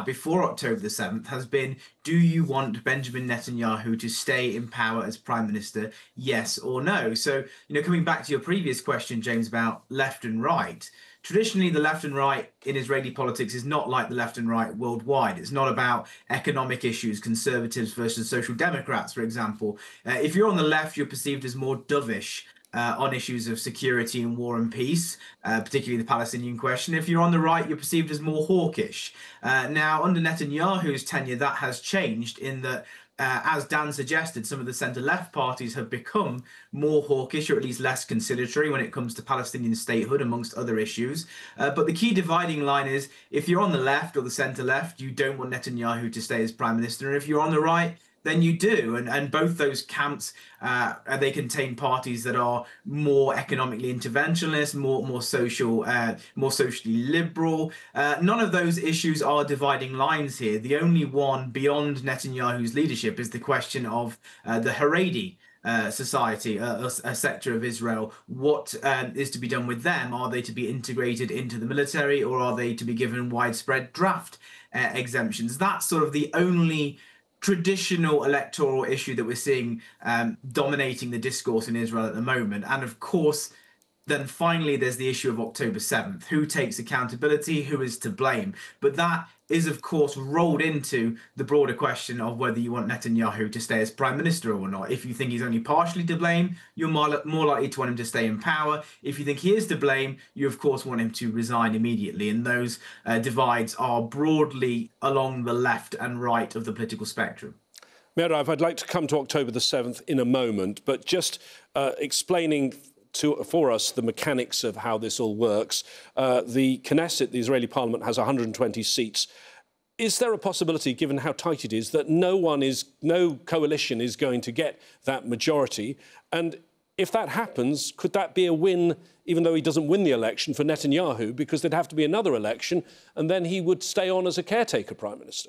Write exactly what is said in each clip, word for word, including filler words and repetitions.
before October the seventh has been, do you want Benjamin Netanyahu to stay in power as prime minister, yes or no? So, you know, coming back to your previous question, James, about left and right, traditionally the left and right in Israeli politics is not like the left and right worldwide. It's not about economic issues, conservatives versus social democrats, for example. Uh, if you're on the left, you're perceived as more dovish Uh, on issues of security and war and peace, uh, particularly the Palestinian question. If you're on the right, you're perceived as more hawkish. Uh, now, under Netanyahu's tenure, that has changed in that, uh, as Dan suggested, some of the centre-left parties have become more hawkish, or at least less conciliatory when it comes to Palestinian statehood, amongst other issues. Uh, but the key dividing line is, if you're on the left or the centre-left, you don't want Netanyahu to stay as prime minister. And if you're on the right, then you do. And, and both those camps, uh, they contain parties that are more economically interventionist, more more social, uh, more socially liberal. Uh, none of those issues are dividing lines here. The only one beyond Netanyahu's leadership is the question of uh, the Haredi Uh, society, uh, a, a sector of Israel. What um, is to be done with them? Are they to be integrated into the military, or are they to be given widespread draft uh, exemptions? That's sort of the only traditional electoral issue that we're seeing um, dominating the discourse in Israel at the moment. And of course, then finally, there's the issue of October seventh. Who takes accountability? Who is to blame? But that is, of course, rolled into the broader question of whether you want Netanyahu to stay as prime minister or not. If you think he's only partially to blame, you're more, more likely to want him to stay in power. If you think he is to blame, you, of course, want him to resign immediately. And those uh, divides are broadly along the left and right of the political spectrum. Merav, I'd like to come to October the seventh in a moment, but just uh, explaining To, for us the mechanics of how this all works. Uh, the Knesset, the Israeli parliament, has one hundred twenty seats. Is there a possibility, given how tight it is, that no one is, no coalition is going to get that majority? And if that happens, could that be a win, even though he doesn't win the election, for Netanyahu, because there'd have to be another election, and then he would stay on as a caretaker prime minister?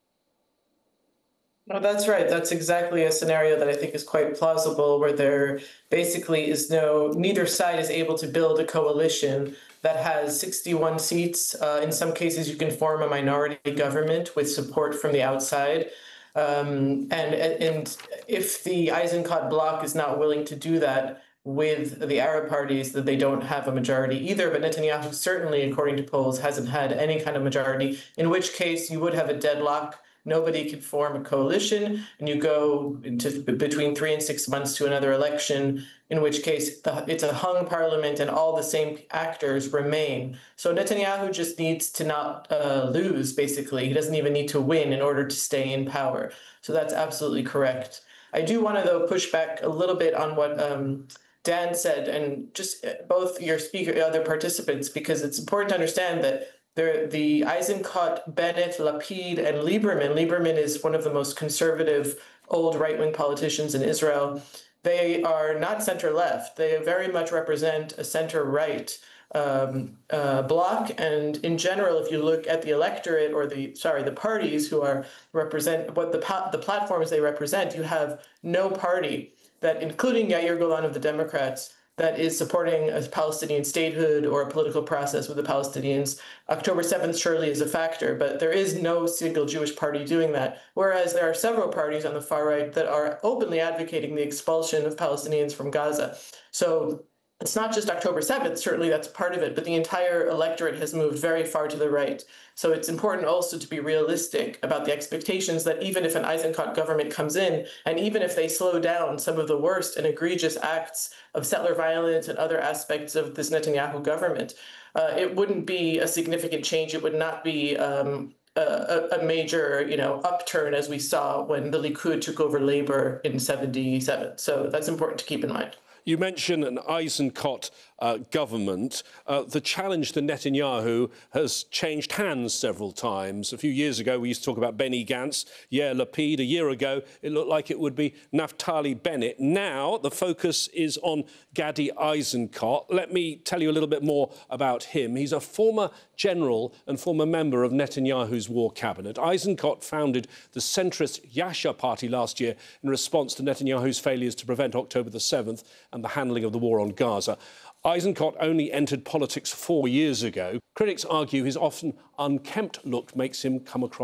No, that's right. That's exactly a scenario that I think is quite plausible, where there basically is no, neither side is able to build a coalition that has sixty-one seats. Uh, in some cases, you can form a minority government with support from the outside. Um, and, and if the Eisenkot bloc is not willing to do that with the Arab parties, that they don't have a majority either. But Netanyahu certainly, according to polls, hasn't had any kind of majority, in which case you would have a deadlock. Nobody can form a coalition, and you go into between three and six months to another election, in which case the, it's a hung parliament and all the same actors remain. So Netanyahu just needs to not uh, lose, basically. He doesn't even need to win in order to stay in power. So that's absolutely correct. I do want to, though, push back a little bit on what um, Dan said, and just both your speaker, other participants, because it's important to understand that The, the Eisenkot, Bennett, Lapid, and Lieberman. Lieberman is one of the most conservative old right-wing politicians in Israel. They are not center-left. They very much represent a center-right um, uh, bloc. And in general, if you look at the electorate, or the sorry, the parties who are represent what the the platforms they represent, you have no party that, including Yair Golan of the Democrats, that is supporting a Palestinian statehood or a political process with the Palestinians. October seventh surely is a factor, but there is no single Jewish party doing that, whereas there are several parties on the far right that are openly advocating the expulsion of Palestinians from Gaza. So it's not just October seventh, certainly that's part of it, but the entire electorate has moved very far to the right. So it's important also to be realistic about the expectations that even if an Eisenkot government comes in, and even if they slow down some of the worst and egregious acts of settler violence and other aspects of this Netanyahu government, uh, it wouldn't be a significant change. It would not be um, a, a major, you know, upturn as we saw when the Likud took over labor in seventy-seven. So that's important to keep in mind. You mentioned an Eisenkot uh, government. Uh, the challenge to Netanyahu has changed hands several times. A few years ago, we used to talk about Benny Gantz, Yair Lapid. A year ago, it looked like it would be Naftali Bennett. Now, the focus is on Gadi Eisenkot. Let me tell you a little bit more about him. He's a former general and former member of Netanyahu's war cabinet. Eisenkot founded the centrist Yasha party last year in response to Netanyahu's failures to prevent October the seventh and the handling of the war on Gaza. Eisenkot only entered politics four years ago. Critics argue his often unkempt look makes him come across